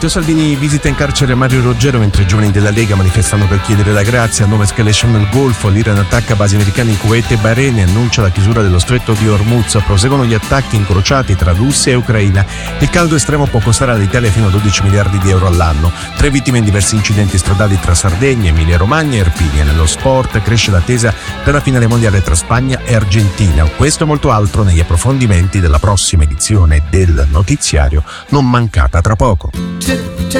Matteo Salvini visita in carcere Mario Roggero mentre i giovani della Lega manifestano per chiedere la grazia. Nuova escalation nel Golfo, l'Iran attacca basi americane in Kuwait e Bahrain e annuncia la chiusura dello stretto di Hormuz. Proseguono gli attacchi incrociati tra Russia e Ucraina. Il caldo estremo può costare all'Italia fino a 12 miliardi di euro all'anno. 3 vittime in diversi incidenti stradali tra Sardegna, Emilia Romagna e Irpinia. Nello sport cresce l'attesa per la finale mondiale tra Spagna e Argentina. Questo e molto altro negli approfondimenti della prossima edizione del notiziario, non mancata tra poco.